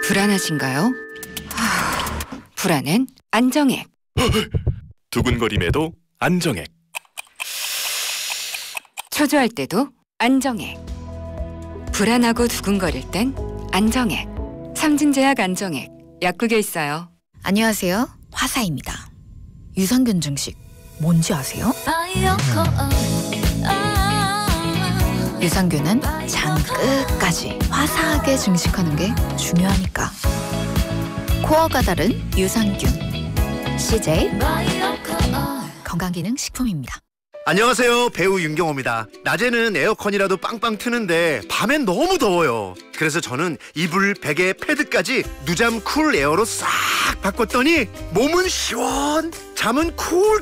불안하신가요? 불안은 안정액. 두근거림에도 안정액. 초조할 때도 안정액. 불안하고 두근거릴 땐 안정액. 삼진제약 안정액. 약국에 있어요. 안녕하세요. 화사입니다. 유산균 증식 뭔지 아세요? 유산균은 장 끝까지 화사하게 증식하는 게 중요하니까. 코어가 다른 유산균 CJ 건강기능식품입니다. 안녕하세요, 배우 윤경호입니다. 낮에는 에어컨이라도 빵빵 트는데 밤엔 너무 더워요. 그래서 저는 이불, 베개, 패드까지 누잠 쿨 에어로 싹 바꿨더니 몸은 시원, 잠은 쿨